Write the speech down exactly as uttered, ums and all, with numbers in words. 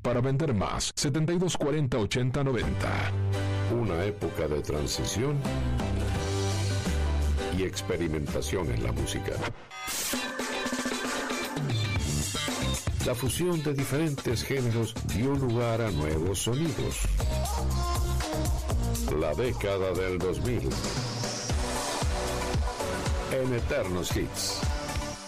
para vender más. setenta y dos cuarenta ochenta noventa. Una época de transición y experimentación en la música. La fusión de diferentes géneros dio lugar a nuevos sonidos. La década del dos mil. En Eternos Hits.